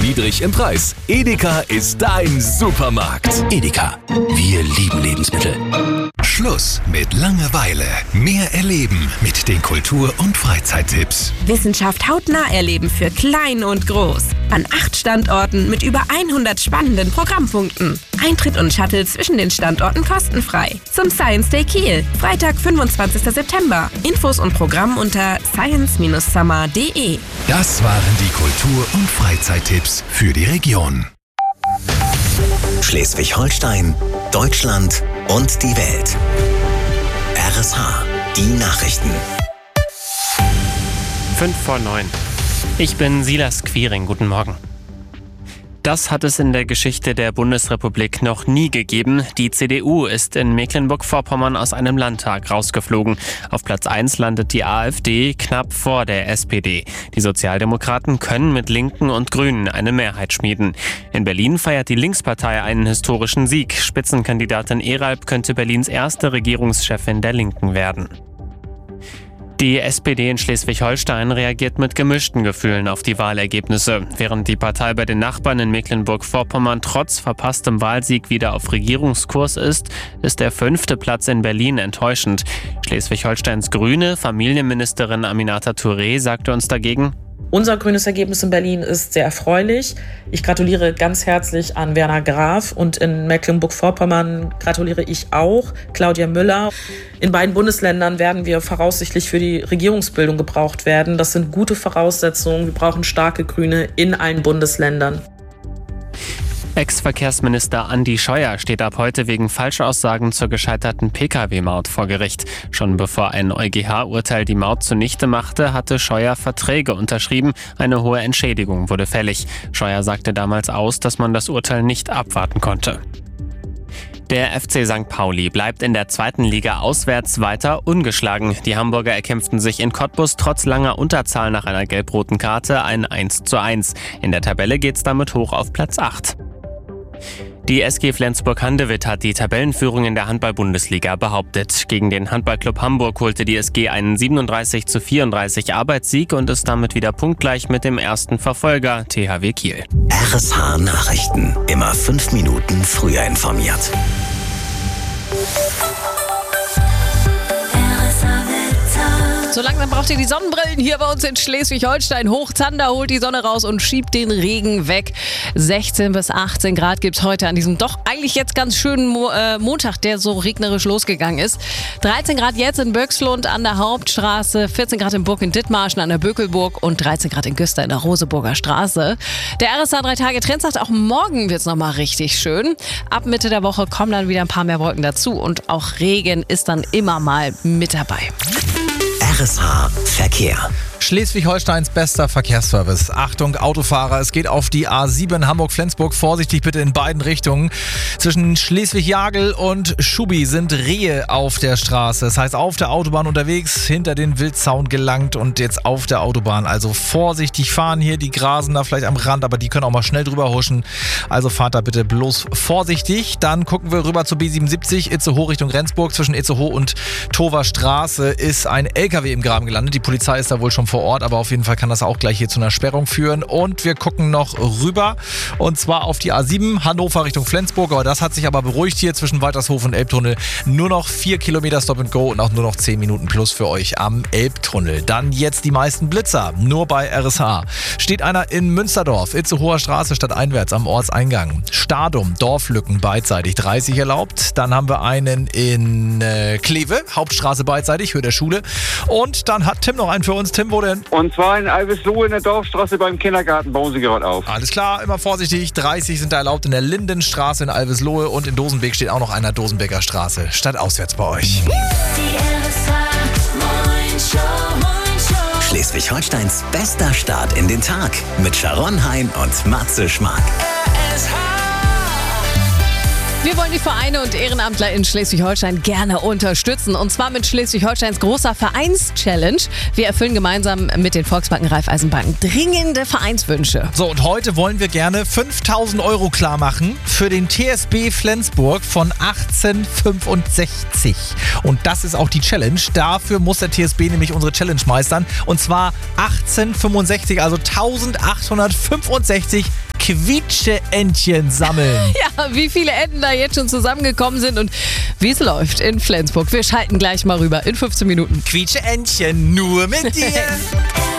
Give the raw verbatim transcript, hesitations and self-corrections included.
niedrig im Preis. Edeka ist dein Supermarkt. Edeka, wir lieben Lebensmittel. Schluss mit Langeweile. Mehr erleben mit den Kultur- und Freizeittipps. Wissenschaft hautnah erleben für klein und groß. An acht Standorten mit über hundert spannenden Programmpunkten. Eintritt und Shuttle zwischen den Standorten kostenfrei. Zum Science Day Kiel, Freitag, fünfundzwanzigster September. Infos und Programm unter science Bindestrich summer punkt de. Das waren die Kultur- und Freizeittipps für die Region. Schleswig-Holstein, Deutschland und die Welt. R S H, die Nachrichten. Fünf vor neun. Ich bin Silas Quiring. Guten Morgen. Das hat es in der Geschichte der Bundesrepublik noch nie gegeben. Die C D U ist in Mecklenburg-Vorpommern aus einem Landtag rausgeflogen. Auf Platz eins landet die AfD knapp vor der S P D. Die Sozialdemokraten können mit Linken und Grünen eine Mehrheit schmieden. In Berlin feiert die Linkspartei einen historischen Sieg. Spitzenkandidatin Eralp könnte Berlins erste Regierungschefin der Linken werden. Die S P D in Schleswig-Holstein reagiert mit gemischten Gefühlen auf die Wahlergebnisse. Während die Partei bei den Nachbarn in Mecklenburg-Vorpommern trotz verpasstem Wahlsieg wieder auf Regierungskurs ist, ist der fünfte Platz in Berlin enttäuschend. Schleswig-Holsteins Grüne Familienministerin Aminata Touré sagte uns dagegen: Unser grünes Ergebnis in Berlin ist sehr erfreulich. Ich gratuliere ganz herzlich an Werner Graf und in Mecklenburg-Vorpommern gratuliere ich auch Claudia Müller. In beiden Bundesländern werden wir voraussichtlich für die Regierungsbildung gebraucht werden. Das sind gute Voraussetzungen. Wir brauchen starke Grüne in allen Bundesländern. Ex-Verkehrsminister Andi Scheuer steht ab heute wegen Falschaussagen zur gescheiterten Pkw-Maut vor Gericht. Schon bevor ein EuGH-Urteil die Maut zunichte machte, hatte Scheuer Verträge unterschrieben. Eine hohe Entschädigung wurde fällig. Scheuer sagte damals aus, dass man das Urteil nicht abwarten konnte. Der F C Sankt Pauli bleibt in der zweiten Liga auswärts weiter ungeschlagen. Die Hamburger erkämpften sich in Cottbus trotz langer Unterzahl nach einer gelb-roten Karte ein eins zu eins. In der Tabelle geht's damit hoch auf Platz acht. Die S G Flensburg-Handewitt hat die Tabellenführung in der Handball-Bundesliga behauptet. Gegen den Handballclub Hamburg holte die S G einen siebenunddreißig zu vierunddreißig Arbeitssieg und ist damit wieder punktgleich mit dem ersten Verfolger T H W Kiel. R S H Nachrichten. Immer fünf Minuten früher informiert. So langsam braucht ihr die Sonnenbrillen hier bei uns in Schleswig-Holstein. Hochzander holt die Sonne raus und schiebt den Regen weg. sechzehn bis achtzehn Grad gibt es heute an diesem doch eigentlich jetzt ganz schönen Mo- äh, Montag, der so regnerisch losgegangen ist. dreizehn Grad jetzt in Böckslund an der Hauptstraße, vierzehn Grad in Burg in Dithmarschen an der Bökelburg und dreizehn Grad in Güster in der Roseburger Straße. Der R S H drei Tage Trend sagt, auch morgen wird es nochmal richtig schön. Ab Mitte der Woche kommen dann wieder ein paar mehr Wolken dazu und auch Regen ist dann immer mal mit dabei. R S H Verkehr. Schleswig-Holsteins bester Verkehrsservice. Achtung, Autofahrer, es geht auf die A sieben Hamburg-Flensburg. Vorsichtig bitte in beiden Richtungen. Zwischen Schleswig-Jagel und Schubi sind Rehe auf der Straße. Das heißt, auf der Autobahn unterwegs, hinter den Wildzaun gelangt und jetzt auf der Autobahn. Also vorsichtig fahren hier, die grasen da vielleicht am Rand, aber die können auch mal schnell drüber huschen. Also fahrt da bitte bloß vorsichtig. Dann gucken wir rüber zur B siebenundsiebzig, Itzehoe Richtung Rendsburg. Zwischen Itzehoe und Tover Straße ist ein L K W im Graben gelandet. Die Polizei ist da wohl schon vor Ort, aber auf jeden Fall kann das auch gleich hier zu einer Sperrung führen. Und wir gucken noch rüber und zwar auf die A sieben, Hannover Richtung Flensburg. Aber das hat sich aber beruhigt hier zwischen Waltershof und Elbtunnel. Nur noch vier Kilometer Stop and Go und auch nur noch zehn Minuten plus für euch am Elbtunnel. Dann jetzt die meisten Blitzer, nur bei R S H. Steht einer in Münsterdorf, Itzehoer Straße stadteinwärts am Ortseingang. Stadum, Dorflücken beidseitig dreißig erlaubt. Dann haben wir einen in äh, Kleve, Hauptstraße beidseitig, Höhe der Schule. Und dann hat Tim noch einen für uns. Tim, wo denn? Und zwar in Alveslohe in der Dorfstraße beim Kindergarten bauen sie gerade auf. Alles klar, immer vorsichtig. dreißig sind da erlaubt in der Lindenstraße in Alveslohe und in Dosenbeek steht auch noch einer Dosenbeker Straße. Stadtauswärts bei euch. Schleswig-Holsteins bester Start in den Tag mit Sharon Hein und Matze Schmark. Wir wollen die Vereine und Ehrenamtler in Schleswig-Holstein gerne unterstützen. Und zwar mit Schleswig-Holsteins großer Vereins-Challenge. Wir erfüllen gemeinsam mit den Volksbanken Raiffeisenbanken dringende Vereinswünsche. So, und heute wollen wir gerne fünftausend Euro klar machen für den T S B Flensburg von achtzehnhundertfünfundsechzig. Und das ist auch die Challenge. Dafür muss der T S B nämlich unsere Challenge meistern. Und zwar achtzehnhundertfünfundsechzig, also eintausendachthundertfünfundsechzig Quietsche-Entchen sammeln. Ja, wie viele Enten da jetzt schon zusammengekommen sind und wie es läuft in Flensburg. Wir schalten gleich mal rüber in fünfzehn Minuten. Quietsche-Entchen, nur mit dir.